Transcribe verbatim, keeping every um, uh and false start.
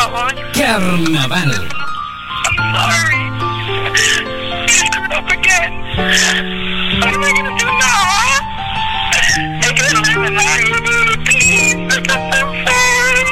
Carnaval. I'm sorry. I screwed up again. What am I gonna do now? I can't live without you, please.